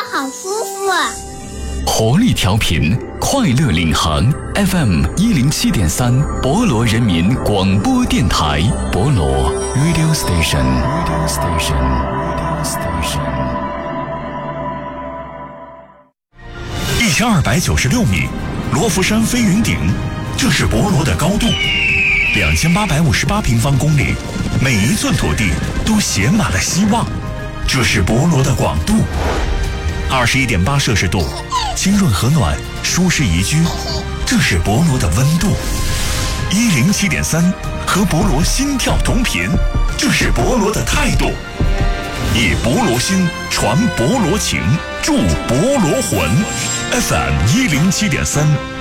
好舒服啊。 活力调频，快乐领航 FM 107.3，博罗人民广播电台，博罗 Radio Station。 1296米，罗浮山飞云顶，这是博罗的高度。2858平方公里，每一寸土地都写满了希望。这是博罗的广度。21.8摄氏度，清润和暖，舒适宜居。这是博罗的温度。107.3，和博罗心跳同频。这是博罗的态度。以博罗心传博罗情，助博罗魂。FM 107.3。